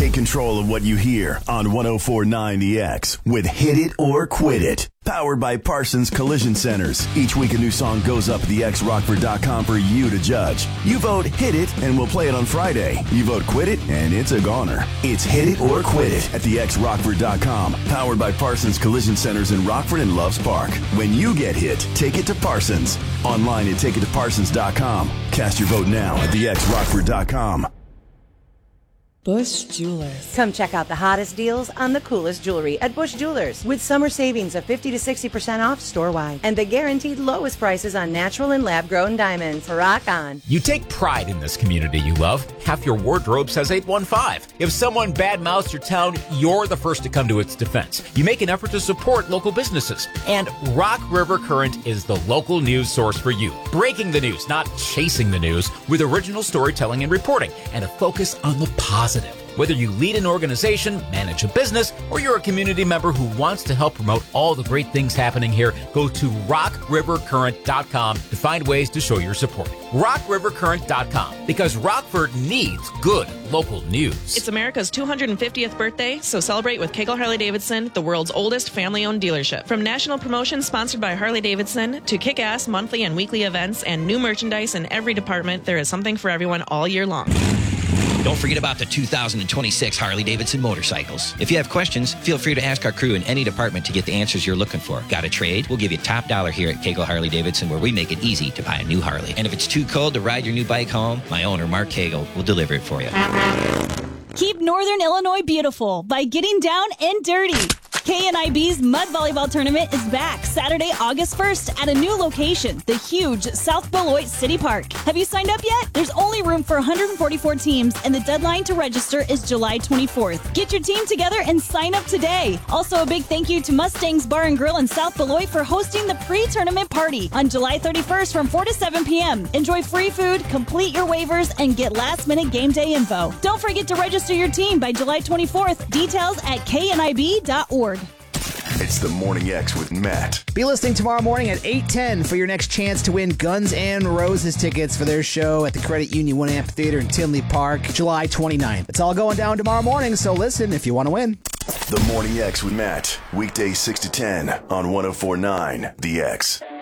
Take control of what you hear on 104.9 The X with Hit It or Quit It. Powered by Parsons Collision Centers. Each week a new song goes up at thexrockford.com for you to judge. You vote Hit It and we'll play it on Friday. You vote Quit It and it's a goner. It's Hit It or Quit It at thexrockford.com. Powered by Parsons Collision Centers in Rockford and Loves Park. When you get hit, take it to Parsons. Online at takeittoparsons.com. Cast your vote now at thexrockford.com. Bush Jewelers. Come check out the hottest deals on the coolest jewelry at Bush Jewelers with summer savings of 50 to 60% off store-wide and the guaranteed lowest prices on natural and lab-grown diamonds. Rock on. You take pride in this community you love. Half your wardrobe says 815. If someone badmouths your town, you're the first to come to its defense. You make an effort to support local businesses. And Rock River Current is the local news source for you. Breaking the news, not chasing the news, with original storytelling and reporting and a focus on the positive. Whether you lead an organization, manage a business, or you're a community member who wants to help promote all the great things happening here, go to rockrivercurrent.com to find ways to show your support. rockrivercurrent.com, because Rockford needs good local news. It's America's 250th birthday, so celebrate with Kegel Harley-Davidson, the world's oldest family-owned dealership. From national promotions sponsored by Harley-Davidson to kick-ass monthly and weekly events and new merchandise in every department, there is something for everyone all year long. Don't forget about the 2026 Harley-Davidson motorcycles. If you have questions, feel free to ask our crew in any department to get the answers you're looking for. Got a trade? We'll give you top dollar here at Kegel Harley-Davidson, where we make it easy to buy a new Harley. And if it's too cold to ride your new bike home, my owner, Mark Kegel, will deliver it for you. Keep Northern Illinois beautiful by getting down and dirty. KNIB's Mud Volleyball Tournament is back Saturday, August 1st at a new location, the huge South Beloit City Park. Have you signed up yet? There's only room for 144 teams, and the deadline to register is July 24th. Get your team together and sign up today. Also, a big thank you to Mustangs Bar and Grill in South Beloit for hosting the pre-tournament party on July 31st from 4 to 7 p.m. Enjoy free food, complete your waivers, and get last-minute game day info. Don't forget to register your team by July 24th. Details at knib.org. It's the Morning X with Matt. Be listening tomorrow morning at 8:10 for your next chance to win Guns N' Roses tickets for their show at the Credit Union One Amphitheater in Tinley Park, July 29th. It's all going down tomorrow morning, so listen if you want to win. The Morning X with Matt. Weekdays 6 to 10 on 104.9 The X.